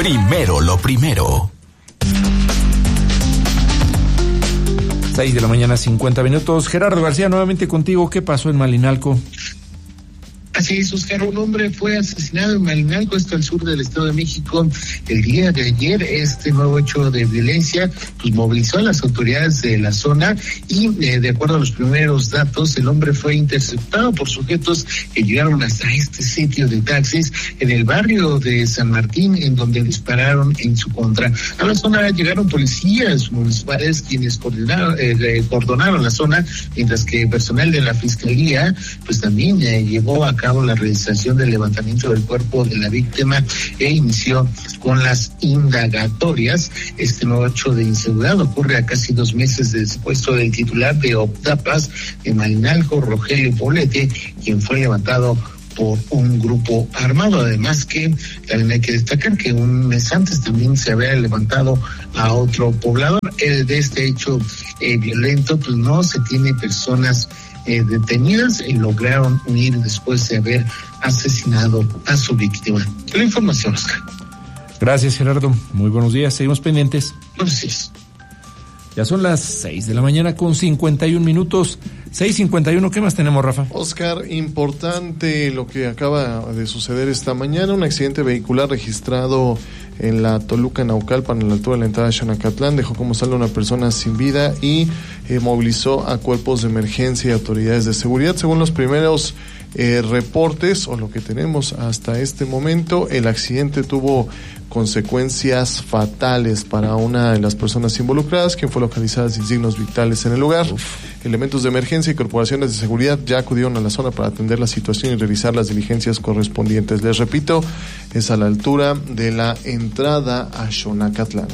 Primero lo primero. 6:50 a.m. Gerardo García, nuevamente contigo. ¿Qué pasó en Malinalco? Así es, Oscar, un hombre fue asesinado en Malinalco, esto al sur del Estado de México, el día de ayer. Este nuevo hecho de violencia pues movilizó a las autoridades de la zona y de acuerdo a los primeros datos, el hombre fue interceptado por sujetos que llegaron hasta este sitio de taxis en el barrio de San Martín, en donde dispararon en su contra. A la zona llegaron policías municipales quienes cordonaron la zona, mientras que personal de la fiscalía pues también llevó a cabo la realización del levantamiento del cuerpo de la víctima e inició con las indagatorias. Este nuevo hecho de inseguridad ocurre a casi 2 meses del secuestro del titular de Optapas en Malinalco, Rogelio Poblete, quien fue levantado por un grupo armado. Además que también hay que destacar que un mes antes también se había levantado a otro poblador. De este hecho violento pues no se tiene personas detenidas y lograron huir después de haber asesinado a su víctima. La información, Oscar. Gracias, Gerardo. Muy buenos días. Seguimos pendientes. Buenos días. Ya son las 6:51 a.m. 6:51. ¿Qué más tenemos, Rafa? Oscar, importante lo que acaba de suceder esta mañana. Un accidente vehicular registrado en la Toluca, Naucalpan, a la altura de la entrada de Xonacatlán, dejó como saldo a una persona sin vida y movilizó a cuerpos de emergencia y autoridades de seguridad. Según los primeros reportes, o lo que tenemos hasta este momento, el accidente tuvo consecuencias fatales para una de las personas involucradas, quien fue localizada sin signos vitales en el lugar. Elementos de emergencia y corporaciones de seguridad ya acudieron a la zona para atender la situación y revisar las diligencias correspondientes. Les repito, es a la altura de la entrada a Xonacatlán.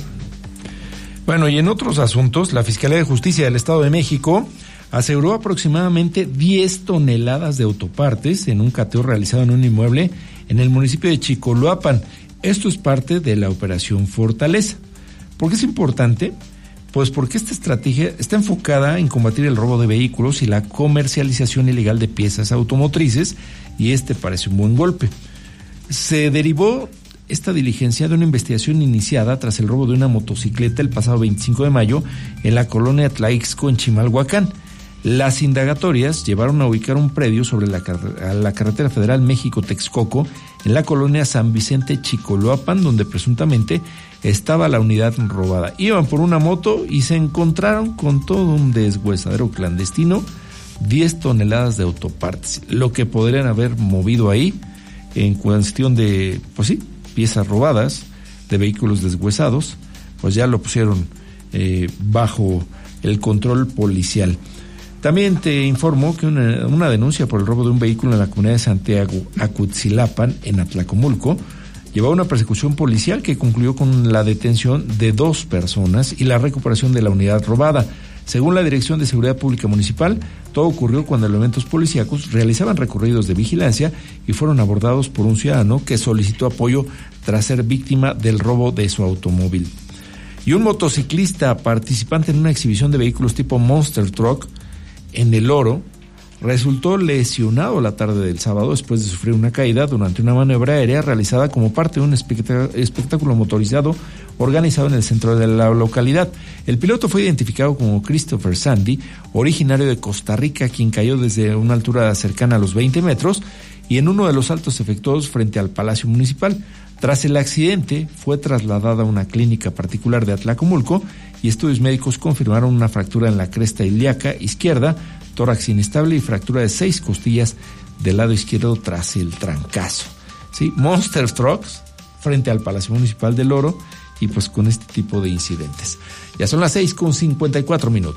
Bueno, y en otros asuntos, la Fiscalía de Justicia del Estado de México aseguró aproximadamente 10 toneladas de autopartes en un cateo realizado en un inmueble en el municipio de Chicoloapan. Esto es parte de la Operación Fortaleza. ¿Por qué es importante? Pues porque esta estrategia está enfocada en combatir el robo de vehículos y la comercialización ilegal de piezas automotrices, y parece un buen golpe. Se derivó esta diligencia de una investigación iniciada tras el robo de una motocicleta el pasado 25 de mayo en la colonia Tlaixco, en Chimalhuacán. Las indagatorias llevaron a ubicar un predio sobre la carretera federal México-Texcoco en la colonia San Vicente Chicoloapan, donde presuntamente estaba la unidad robada. Iban por una moto y se encontraron con todo un deshuesadero clandestino, 10 toneladas de autopartes, lo que podrían haber movido ahí en cuestión de, pues sí, piezas robadas de vehículos deshuesados, pues ya lo pusieron bajo el control policial. También te informo que una denuncia por el robo de un vehículo en la comunidad de Santiago Acuitzilapan, en Atlacomulco, llevaba una persecución policial que concluyó con la detención de 2 personas y la recuperación de la unidad robada. Según la Dirección de Seguridad Pública Municipal, todo ocurrió cuando elementos policíacos realizaban recorridos de vigilancia y fueron abordados por un ciudadano que solicitó apoyo tras ser víctima del robo de su automóvil. Y un motociclista participante en una exhibición de vehículos tipo Monster Truck en El Oro resultó lesionado la tarde del sábado después de sufrir una caída durante una maniobra aérea realizada como parte de un espectáculo motorizado organizado en el centro de la localidad. El piloto fue identificado como Christopher Sandy, originario de Costa Rica, quien cayó desde una altura cercana a los 20 metros y en uno de los saltos efectuados frente al Palacio Municipal. Tras el accidente, fue trasladada a una clínica particular de Atlacomulco y estudios médicos confirmaron una fractura en la cresta ilíaca izquierda, tórax inestable y fractura de 6 costillas del lado izquierdo tras el trancazo. ¿Sí? Monster Trucks frente al Palacio Municipal del Oro, y pues con este tipo de incidentes. Ya son las 6:54.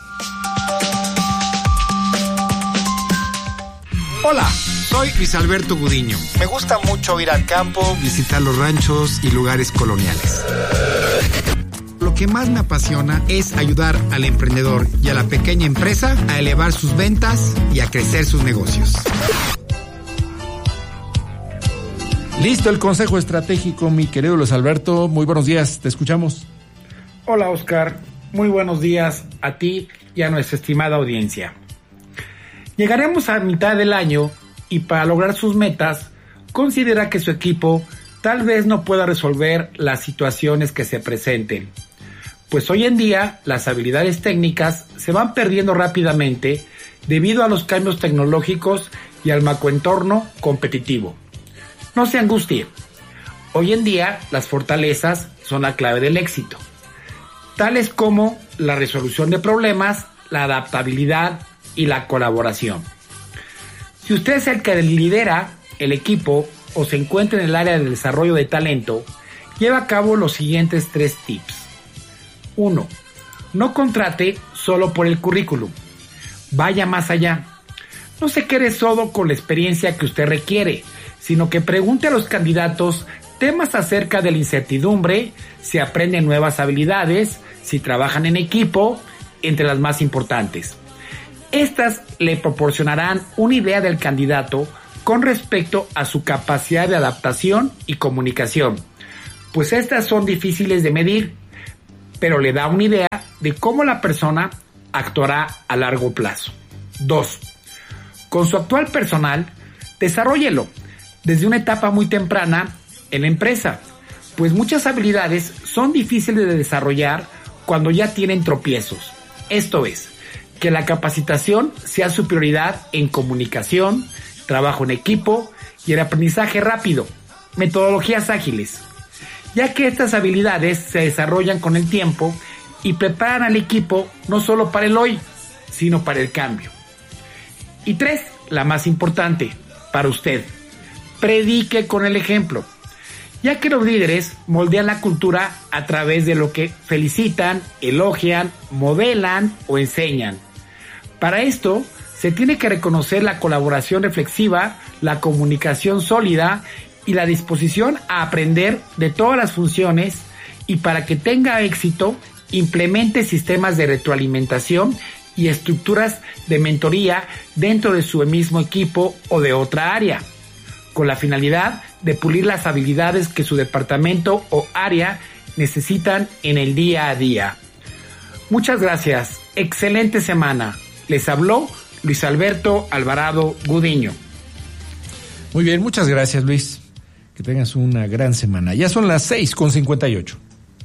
Hola, soy Luis Alberto Gudiño. Me gusta mucho ir al campo, visitar los ranchos y lugares coloniales. Lo que más me apasiona es ayudar al emprendedor y a la pequeña empresa a elevar sus ventas y a crecer sus negocios. Listo el consejo estratégico, mi querido Luis Alberto. Muy buenos días, te escuchamos. Hola, Oscar. Muy buenos días a ti y a nuestra estimada audiencia. Llegaremos a mitad del año y para lograr sus metas, considera que su equipo tal vez no pueda resolver las situaciones que se presenten, pues hoy en día las habilidades técnicas se van perdiendo rápidamente debido a los cambios tecnológicos y al macroentorno competitivo. No se angustie. Hoy en día las fortalezas son la clave del éxito, tales como la resolución de problemas, la adaptabilidad y la colaboración. Si usted es el que lidera el equipo o se encuentra en el área del desarrollo de talento, lleva a cabo los siguientes 3 tips. 1. No contrate solo por el currículum. Vaya más allá. No se quede solo con la experiencia que usted requiere, sino que pregunte a los candidatos temas acerca de la incertidumbre, si aprenden nuevas habilidades, si trabajan en equipo, entre las más importantes. Estas le proporcionarán una idea del candidato con respecto a su capacidad de adaptación y comunicación, pues estas son difíciles de medir, pero le da una idea de cómo la persona actuará a largo plazo. 2. Con su actual personal, desarróllelo desde una etapa muy temprana en la empresa, pues muchas habilidades son difíciles de desarrollar cuando ya tienen tropiezos. Esto es, que la capacitación sea su prioridad en comunicación, trabajo en equipo y el aprendizaje rápido, metodologías ágiles, ya que estas habilidades se desarrollan con el tiempo y preparan al equipo no solo para el hoy, sino para el cambio. Y 3, la más importante, para usted, predique con el ejemplo, ya que los líderes moldean la cultura a través de lo que felicitan, elogian, modelan o enseñan. Para esto, se tiene que reconocer la colaboración reflexiva, la comunicación sólida y la disposición a aprender de todas las funciones, y para que tenga éxito, implemente sistemas de retroalimentación y estructuras de mentoría dentro de su mismo equipo o de otra área, con la finalidad de pulir las habilidades que su departamento o área necesitan en el día a día. Muchas gracias. Excelente semana. Les habló Luis Alberto Alvarado Gudiño. Muy bien, muchas gracias, Luis. Que tengas una gran semana. Ya son las 6:58.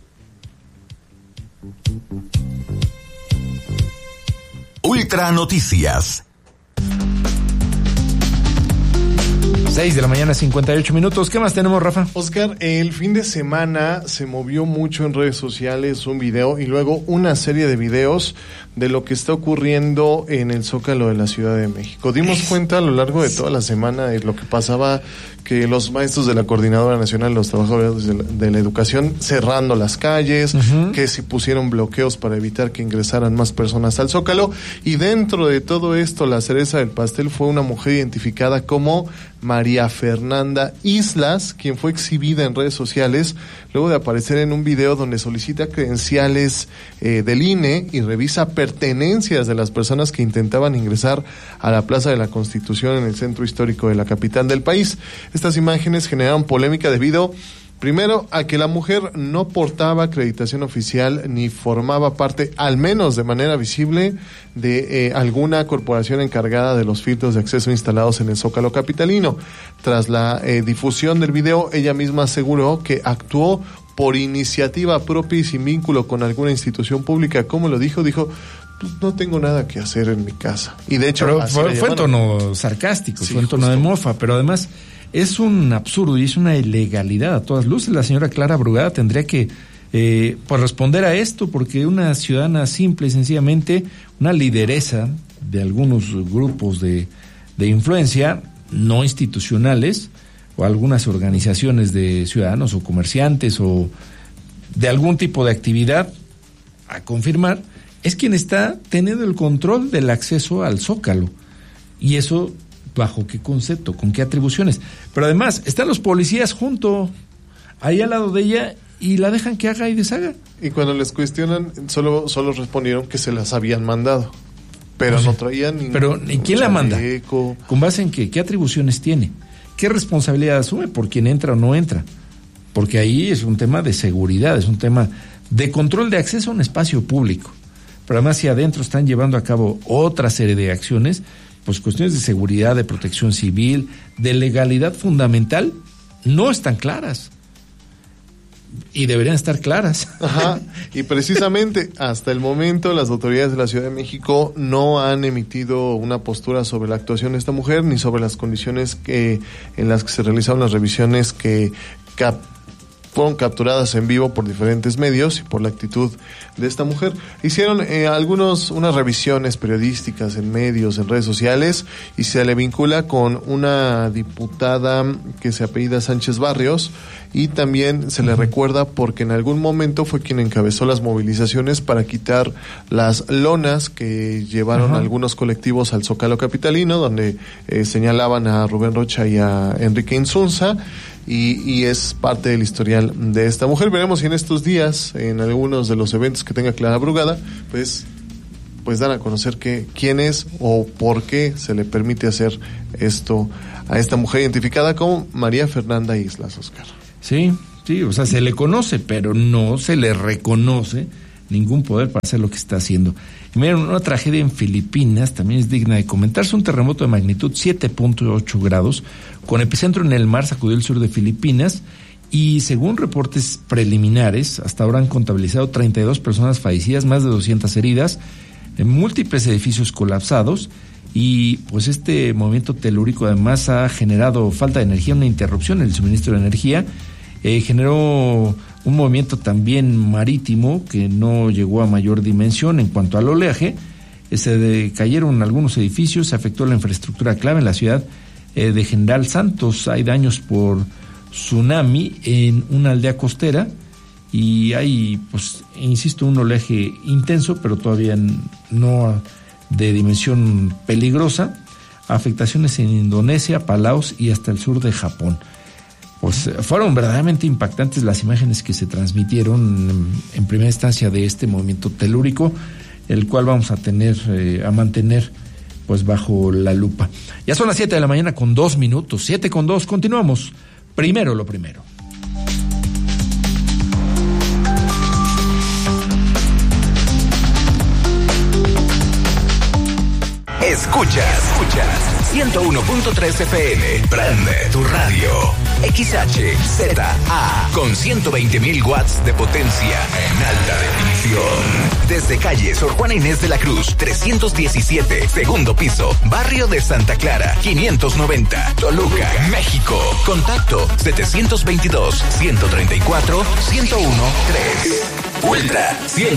Ultra Noticias. 6 de la mañana, 58 minutos. ¿Qué más tenemos, Rafa? Oscar, el fin de semana se movió mucho en redes sociales un video y luego una serie de videos de lo que está ocurriendo en el Zócalo de la Ciudad de México. Dimos cuenta a lo largo de toda la semana de lo que pasaba, que los maestros de la Coordinadora Nacional, los trabajadores de la educación, cerrando las calles, que se pusieron bloqueos para evitar que ingresaran más personas al Zócalo, y dentro de todo esto, la cereza del pastel fue una mujer identificada como María Fernanda Islas, quien fue exhibida en redes sociales luego de aparecer en un video donde solicita credenciales del INE y revisa pertenencias de las personas que intentaban ingresar a la Plaza de la Constitución en el centro histórico de la capital del país. Estas imágenes generaron polémica debido, primero, a que la mujer no portaba acreditación oficial ni formaba parte, al menos de manera visible, de alguna corporación encargada de los filtros de acceso instalados en el Zócalo capitalino. Tras la difusión del video, ella misma aseguró que actuó por iniciativa propia y sin vínculo con alguna institución pública. ¿Cómo lo dijo? Dijo: pues no tengo nada que hacer en mi casa. Y de hecho, pero fue en tono sarcástico, sí, fue en tono de mofa, pero además es un absurdo y es una ilegalidad a todas luces. La señora Clara Brugada tendría que pues responder a esto, porque una ciudadana simple y sencillamente, una lideresa de algunos grupos de influencia no institucionales o algunas organizaciones de ciudadanos o comerciantes o de algún tipo de actividad, a confirmar, es quien está teniendo el control del acceso al Zócalo. Y eso, ¿bajo qué concepto? ¿Con qué atribuciones? Pero además, están los policías junto, ahí al lado de ella, y la dejan que haga y deshaga. Y cuando les cuestionan, solo respondieron que se las habían mandado. Pero no traían ningún... Pero ¿y quién la manda? ¿Con base en qué? ¿Qué atribuciones tiene? ¿Qué responsabilidad asume por quien entra o no entra? Porque ahí es un tema de seguridad, es un tema de control de acceso a un espacio público. Pero además, si adentro están llevando a cabo otra serie de acciones, pues cuestiones de seguridad, de protección civil, de legalidad fundamental, no están claras. Y deberían estar claras. Ajá, y precisamente hasta el momento las autoridades de la Ciudad de México no han emitido una postura sobre la actuación de esta mujer ni sobre las condiciones en las que se realizaron las revisiones que fueron capturadas en vivo por diferentes medios y por la actitud de esta mujer. Hicieron unas revisiones periodísticas en medios, en redes sociales, y se le vincula con una diputada que se apellida Sánchez Barrios, y también se le recuerda porque en algún momento fue quien encabezó las movilizaciones para quitar las lonas que llevaron algunos colectivos al Zócalo capitalino, donde señalaban a Rubén Rocha y a Enrique Insunza, y es parte del historial de esta mujer. Veremos si en estos días, en algunos de los eventos que tenga Clara Brugada, pues dan a conocer quién es o por qué se le permite hacer esto a esta mujer identificada como María Fernanda Islas, Oscar. Sí, o sea, se le conoce, pero no se le reconoce ningún poder para hacer lo que está haciendo. Y miren, una tragedia en Filipinas también es digna de comentarse. Un terremoto de magnitud 7.8 grados, con epicentro en el mar, sacudió el sur de Filipinas, y según reportes preliminares, hasta ahora han contabilizado 32 personas fallecidas, más de 200 heridas, en múltiples edificios colapsados. Y pues este movimiento telúrico además ha generado falta de energía, una interrupción en el suministro de energía, generó un movimiento también marítimo que no llegó a mayor dimensión. En cuanto al oleaje, se cayeron algunos edificios, se afectó la infraestructura clave en la ciudad de General Santos. Hay daños por tsunami en una aldea costera y hay, pues, insisto, un oleaje intenso, pero todavía no de dimensión peligrosa. Afectaciones en Indonesia, Palaos y hasta el sur de Japón. Pues fueron verdaderamente impactantes las imágenes que se transmitieron en primera instancia de este movimiento telúrico, el cual vamos a mantener pues bajo la lupa. Ya son las 7 de la mañana con 2 minutos, 7:02, continuamos. Primero lo primero. Escuchas 101.3 FM. Prende tu radio. XHZA con 120.000 watts de potencia en alta definición. Desde calle Sor Juana Inés de la Cruz, 317, segundo piso, barrio de Santa Clara, 590, Toluca, México. Contacto 722-134-1013. Ultra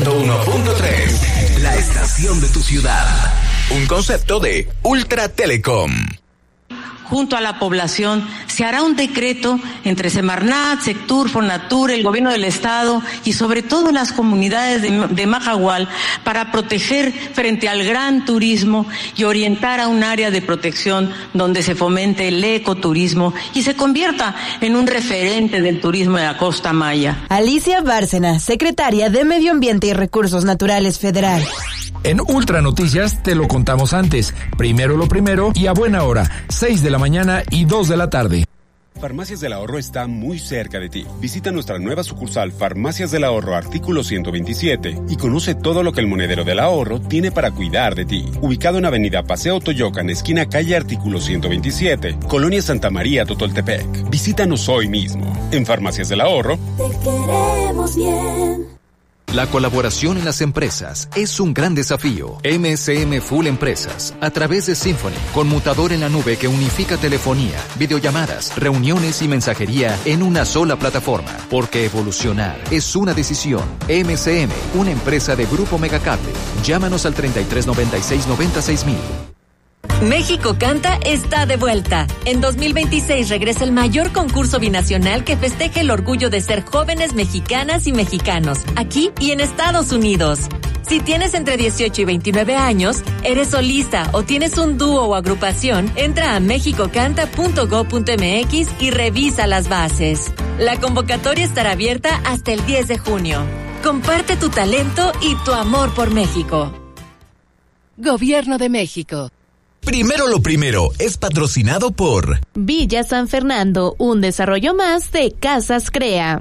101.3, la estación de tu ciudad. Un concepto de Ultra Telecom. Junto a la población se hará un decreto entre Semarnat, Sectur, Fonatur, el gobierno del estado y sobre todo las comunidades de Mahahual para proteger frente al gran turismo y orientar a un área de protección donde se fomente el ecoturismo y se convierta en un referente del turismo de la Costa Maya. Alicia Bárcena, secretaria de Medio Ambiente y Recursos Naturales Federal. En Ultra Noticias te lo contamos antes. Primero lo primero y a buena hora, 6 de la mañana y 2 de la tarde. Farmacias del Ahorro está muy cerca de ti. Visita nuestra nueva sucursal Farmacias del Ahorro Artículo 127 y conoce todo lo que el Monedero del Ahorro tiene para cuidar de ti. Ubicado en Avenida Paseo Toyocan, esquina calle Artículo 127, Colonia Santa María, Totoltepec. Visítanos hoy mismo. En Farmacias del Ahorro te queremos bien. La colaboración en las empresas es un gran desafío. MSM Full Empresas, a través de Symphony, conmutador en la nube que unifica telefonía, videollamadas, reuniones y mensajería en una sola plataforma. Porque evolucionar es una decisión. MSM, una empresa de Grupo Megacable. Llámanos al 3396-96000. México Canta está de vuelta. En 2026 regresa el mayor concurso binacional que festeja el orgullo de ser jóvenes mexicanas y mexicanos, aquí y en Estados Unidos. Si tienes entre 18 y 29 años, eres solista o tienes un dúo o agrupación, entra a mexicocanta.go.mx y revisa las bases. La convocatoria estará abierta hasta el 10 de junio. Comparte tu talento y tu amor por México. Gobierno de México. Primero lo primero es patrocinado por Villa San Fernando, un desarrollo más de Casas Crea.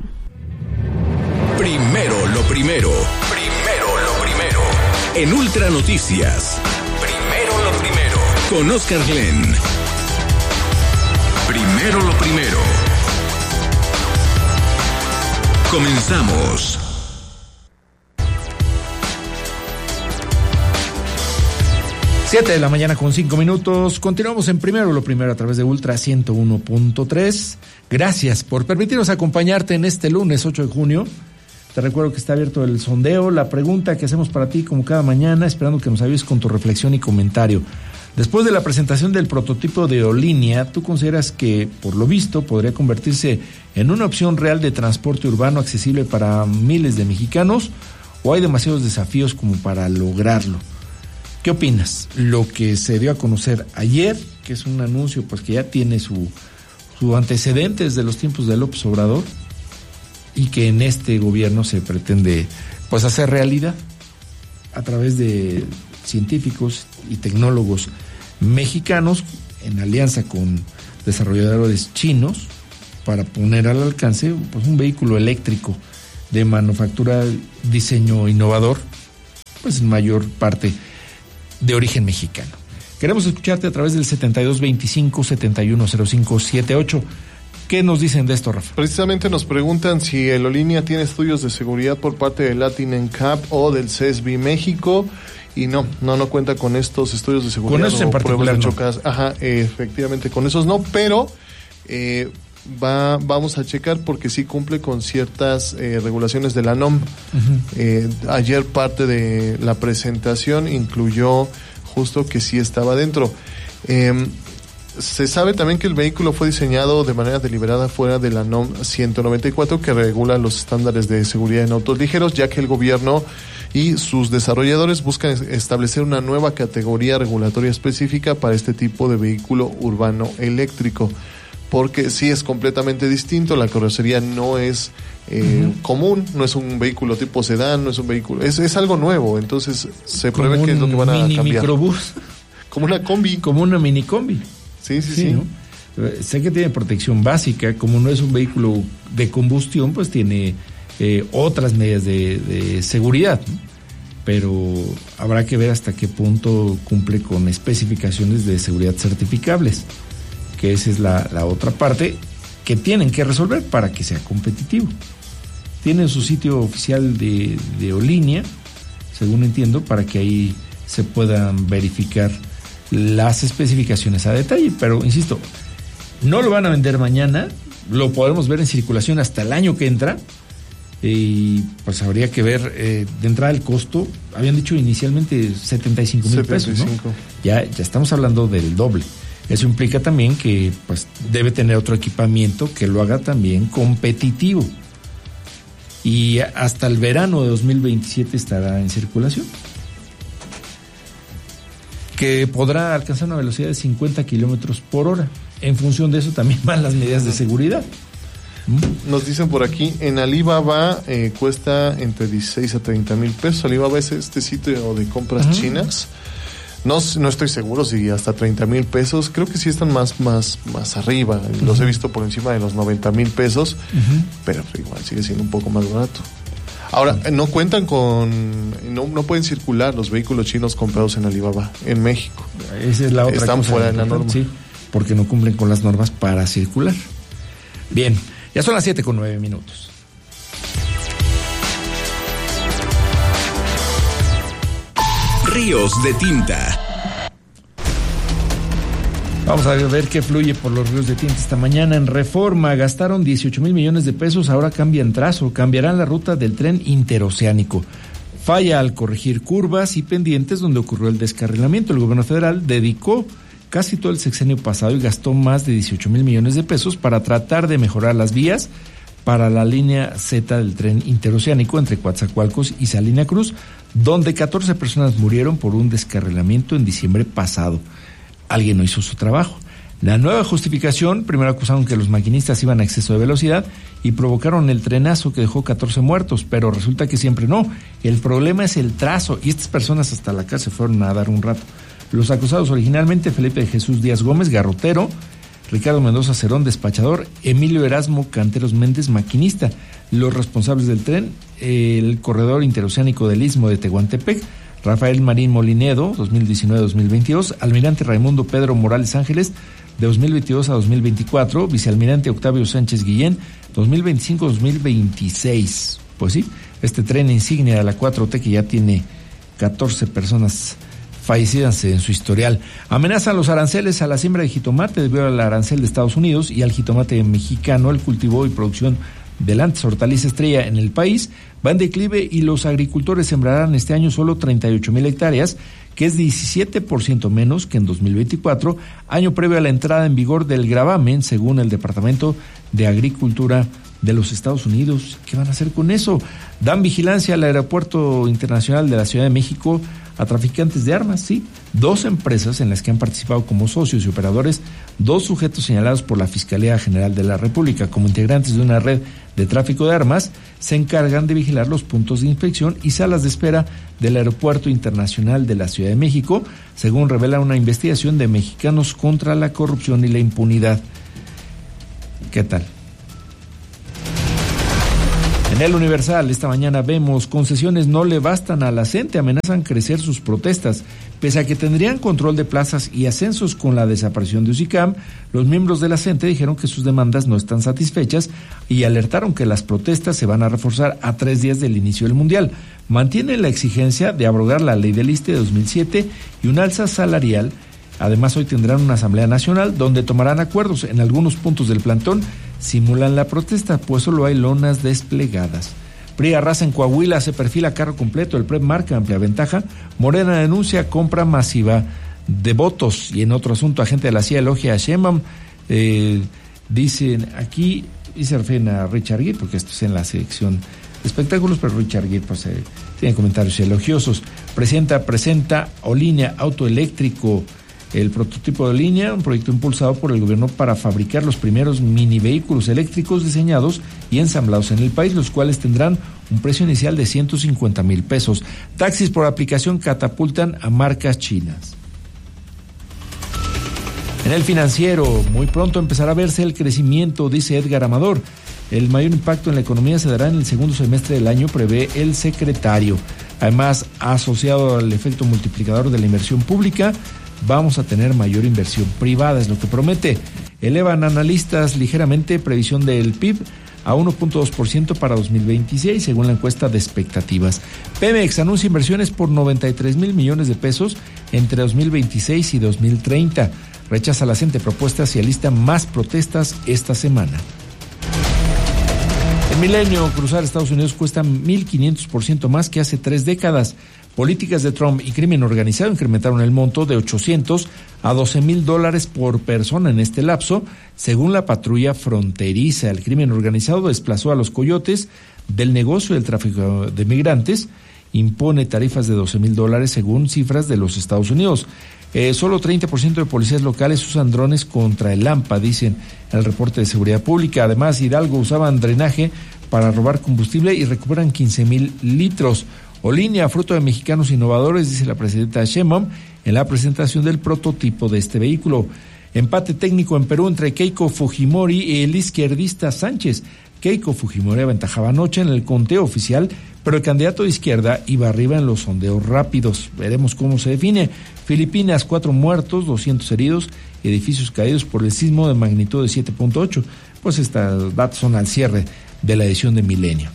Primero lo primero. Primero lo primero. En Ultra Noticias. Primero lo primero. Con Oscar Glenn. Primero lo primero. Comenzamos. Siete de la mañana con 5 minutos. Continuamos en Primero lo Primero a través de Ultra 101.3. Gracias por permitirnos acompañarte en este lunes 8 de junio. Te recuerdo que está abierto el sondeo, la pregunta que hacemos para ti como cada mañana, esperando que nos ayudes con tu reflexión y comentario. Después de la presentación del prototipo de Aerolínea, ¿tú consideras que, por lo visto, podría convertirse en una opción real de transporte urbano accesible para miles de mexicanos? ¿O hay demasiados desafíos como para lograrlo? ¿Qué opinas? Lo que se dio a conocer ayer, que es un anuncio pues que ya tiene su antecedente desde los tiempos de López Obrador y que en este gobierno se pretende pues hacer realidad a través de científicos y tecnólogos mexicanos en alianza con desarrolladores chinos para poner al alcance pues un vehículo eléctrico de manufactura, diseño innovador, pues en mayor parte de origen mexicano. Queremos escucharte a través del 7225-710578. ¿Qué nos dicen de esto, Rafa? Precisamente nos preguntan si Aerolínea tiene estudios de seguridad por parte de Latin NCAP o del CESBI México, y no cuenta con estos estudios de seguridad. Con esos en particular no. Ajá, efectivamente, con esos no, pero vamos a checar porque sí cumple con ciertas regulaciones de la NOM. Uh-huh. Ayer parte de la presentación incluyó justo que sí estaba dentro. Se sabe también que el vehículo fue diseñado de manera deliberada fuera de la NOM 194, que regula los estándares de seguridad en autos ligeros, ya que el gobierno y sus desarrolladores buscan establecer una nueva categoría regulatoria específica para este tipo de vehículo urbano eléctrico, porque sí es completamente distinto. La carrocería no es común, no es un vehículo tipo sedán, no es un vehículo, es algo nuevo, entonces se prevé que es lo que van a cambiar. Microbús. Como una combi. Como una mini combi. Sí. ¿No? Sé que tiene protección básica, como no es un vehículo de combustión, pues tiene otras medidas de seguridad, ¿no? Pero habrá que ver hasta qué punto cumple con especificaciones de seguridad certificables, que esa es la otra parte que tienen que resolver para que sea competitivo. Tienen su sitio oficial de Aerolínea, según entiendo, para que ahí se puedan verificar las especificaciones a detalle, pero insisto, no lo van a vender mañana, lo podemos ver en circulación hasta el año que entra, y pues habría que ver de entrada el costo. Habían dicho inicialmente 75,000 pesos, ¿no? Ya estamos hablando del doble. Eso implica también que pues debe tener otro equipamiento que lo haga también competitivo, y hasta el verano de 2027 estará en circulación, que podrá alcanzar una velocidad de 50 kilómetros por hora. En función de eso también van las medidas de seguridad. Nos dicen por aquí, en Alibaba cuesta entre 16 a 30 mil pesos. Alibaba es este sitio de compras chinas. No estoy seguro si hasta 30 mil pesos. Creo que sí están más arriba. Los he visto por encima de los 90 mil pesos. Pero igual sigue siendo un poco más barato. Ahora, no cuentan con... No pueden circular los vehículos chinos comprados en Alibaba, en México. Esa es la otra cosa. Están fuera de la norma. Sí, porque no cumplen con las normas para circular. Bien, ya son las 7:09. Ríos de tinta. Vamos a ver qué fluye por los ríos de tinta esta mañana. En Reforma gastaron 18,000 millones de pesos, ahora cambian trazo, cambiarán la ruta del tren interoceánico. Falla al corregir curvas y pendientes donde ocurrió el descarrilamiento. El gobierno federal dedicó casi todo el sexenio pasado y gastó más de 18,000 millones de pesos para tratar de mejorar las vías para la línea Z del tren interoceánico entre Coatzacoalcos y Salina Cruz, donde 14 personas murieron por un descarrilamiento en diciembre pasado. Alguien no hizo su trabajo. La nueva justificación: primero acusaron que los maquinistas iban a exceso de velocidad y provocaron el trenazo que dejó 14 muertos, pero resulta que siempre no. El problema es el trazo, y estas personas hasta la casa se fueron a dar un rato. Los acusados originalmente: Felipe de Jesús Díaz Gómez, garrotero; Ricardo Mendoza Cerón, despachador; Emilio Erasmo Canteros Méndez, maquinista. Los responsables del tren: el corredor interoceánico del Istmo de Tehuantepec, Rafael Marín Molinedo, 2019-2022; Almirante Raimundo Pedro Morales Ángeles, de 2022 a 2024, vicealmirante Octavio Sánchez Guillén, 2025-2026. Pues sí, este tren insignia de la 4T que ya tiene 14 personas fallecidas en su historial. Amenazan los aranceles a la siembra de jitomate debido al arancel de Estados Unidos y al jitomate mexicano. El cultivo y producción de la antes hortaliza estrella en el país va en declive y los agricultores sembrarán este año solo 38,000 hectáreas, que es 17% menos que en 2024, año previo a la entrada en vigor del gravamen, según el Departamento de Agricultura de los Estados Unidos. ¿Qué van a hacer con eso? Dan vigilancia al Aeropuerto Internacional de la Ciudad de México a traficantes de armas, sí. 2 empresas en las que han participado como socios y operadores, 2 sujetos señalados por la Fiscalía General de la República como integrantes de una red de tráfico de armas, se encargan de vigilar los puntos de inspección y salas de espera del Aeropuerto Internacional de la Ciudad de México, según revela una investigación de Mexicanos contra la Corrupción y la Impunidad. ¿Qué tal? En el Universal, esta mañana vemos: concesiones no le bastan a la CENTE, amenazan crecer sus protestas. Pese a que tendrían control de plazas y ascensos con la desaparición de UCICAM, los miembros de la CENTE dijeron que sus demandas no están satisfechas y alertaron que las protestas se van a reforzar a 3 días del inicio del Mundial. Mantienen la exigencia de abrogar la ley del ISSSTE de 2007 y un alza salarial. Además, hoy tendrán una asamblea nacional donde tomarán acuerdos. En algunos puntos del plantón simulan la protesta, pues solo hay lonas desplegadas. PRI arrasa en Coahuila, se perfila carro completo, el PREP marca amplia ventaja. Morena denuncia compra masiva de votos. Y en otro asunto, agente de la CIA elogia a Sheinbaum. Dicen aquí, y se refieren a Richard Gere, porque esto es en la sección de espectáculos, pero Richard Gere pues tiene comentarios elogiosos. Presenta Olinea auto eléctrico. El prototipo de Línea, un proyecto impulsado por el gobierno para fabricar los primeros mini vehículos eléctricos diseñados y ensamblados en el país, los cuales tendrán un precio inicial de 150,000 pesos. Taxis por aplicación catapultan a marcas chinas. En el Financiero, muy pronto empezará a verse el crecimiento, dice Edgar Amador. El mayor impacto en la economía se dará en el segundo semestre del año, prevé el secretario. Además, asociado al efecto multiplicador de la inversión pública, vamos a tener mayor inversión privada, es lo que promete. Elevan analistas ligeramente previsión del PIB a 1.2% para 2026, según la encuesta de expectativas. Pemex anuncia inversiones por 93,000 millones de pesos entre 2026 y 2030. Rechaza la CENTE propuestas y alista más protestas esta semana. En Milenio, cruzar Estados Unidos cuesta 1,500% más que hace 3 décadas. Políticas de Trump y crimen organizado incrementaron el monto de $800 a $12,000 por persona en este lapso, según la patrulla fronteriza. El crimen organizado desplazó a los coyotes del negocio del tráfico de migrantes, impone tarifas de $12,000 según cifras de los Estados Unidos. Solo 30% de policías locales usan drones contra el AMPA, dicen en el reporte de seguridad pública. Además, Hidalgo usaban drenaje para robar combustible y recuperan 15,000 litros. Olinea, fruto de mexicanos innovadores, dice la presidenta Sheinbaum en la presentación del prototipo de este vehículo. Empate técnico en Perú entre Keiko Fujimori y el izquierdista Sánchez. Keiko Fujimori aventajaba anoche en el conteo oficial, pero el candidato de izquierda iba arriba en los sondeos rápidos. Veremos cómo se define. Filipinas, 4 muertos, 200 heridos, edificios caídos por el sismo de magnitud de 7.8. Pues estos datos son al cierre de la edición de Milenio.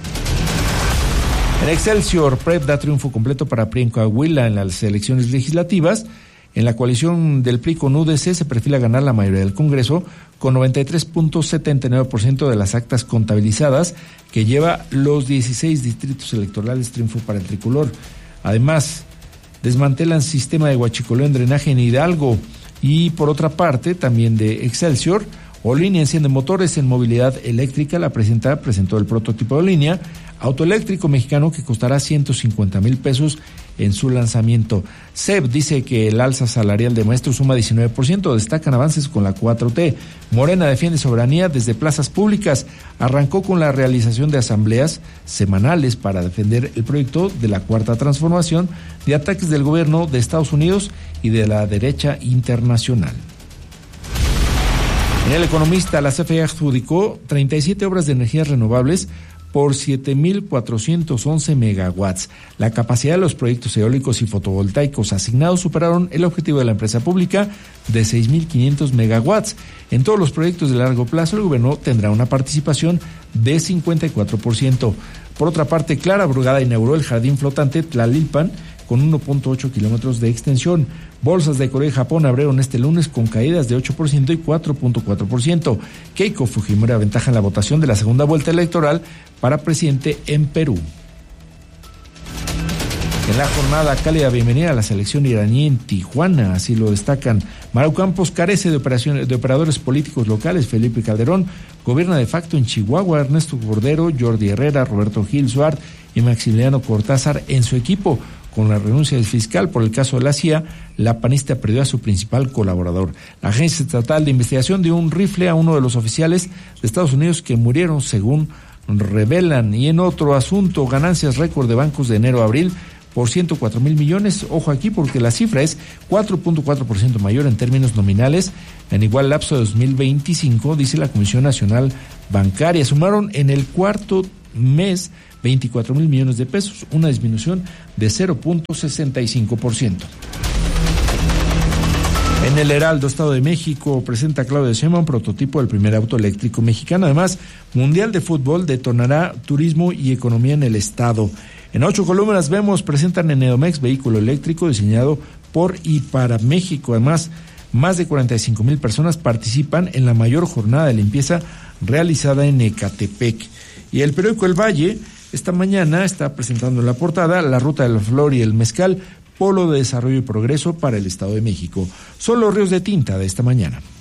En Excelsior, PREP da triunfo completo para PRI en Coahuila en las elecciones legislativas. En la coalición del PRI con UDC se perfila ganar la mayoría del Congreso con 93.79% de las actas contabilizadas, que lleva los 16 distritos electorales. Triunfo para el tricolor. Además, desmantelan sistema de huachicoleo en drenaje en Hidalgo. Y por otra parte, también de Excelsior, Olinea enciende motores en movilidad eléctrica. La presidenta presentó el prototipo de Olinea, autoeléctrico mexicano, que costará 150,000 pesos en su lanzamiento. SEB dice que el alza salarial de maestros suma 19%, destacan avances con la 4T. Morena defiende soberanía desde plazas públicas. Arrancó con la realización de asambleas semanales para defender el proyecto de la Cuarta Transformación de ataques del gobierno de Estados Unidos y de la derecha internacional. En El Economista, la CFE adjudicó 37 obras de energías renovables por 7.411 megawatts. La capacidad de los proyectos eólicos y fotovoltaicos asignados superaron el objetivo de la empresa pública de 6.500 megawatts. En todos los proyectos de largo plazo, el gobierno tendrá una participación de 54%. Por otra parte, Clara Brugada inauguró el jardín flotante Tlalilpan con 1.8 kilómetros de extensión. Bolsas de Corea y Japón abrieron este lunes con caídas de 8% y 4.4%. Keiko Fujimori aventaja en la votación de la segunda vuelta electoral para presidente en Perú. En la jornada, cálida bienvenida a la selección iraní en Tijuana, así lo destacan. Maru Campos carece de operadores políticos locales. Felipe Calderón gobierna de facto en Chihuahua. Ernesto Cordero, Jordi Herrera, Roberto Gil Suárez y Maximiliano Cortázar en su equipo. Con la renuncia del fiscal por el caso de la CIA, la panista perdió a su principal colaborador. La Agencia Estatal de Investigación dio un rifle a uno de los oficiales de Estados Unidos que murieron, según revelan. Y en otro asunto, ganancias récord de bancos de enero a abril por 104,000 millones. Ojo aquí porque la cifra es 4.4% mayor en términos nominales en igual lapso de 2025, dice la Comisión Nacional Bancaria. Sumaron en el cuarto mes 24,000 millones de pesos, una disminución de 0.65%. En el Heraldo, Estado de México, presenta Claudia Sheinbaum prototipo del primer auto eléctrico mexicano. Además, Mundial de Fútbol detonará turismo y economía en el Estado. En 8 columnas presentan en Edomex vehículo eléctrico diseñado por y para México. Además, más de 45,000 personas participan en la mayor jornada de limpieza realizada en Ecatepec. Y el periódico El Valle esta mañana está presentando en la portada la ruta de la flor y el mezcal, polo de desarrollo y progreso para el Estado de México. Son los ríos de tinta de esta mañana.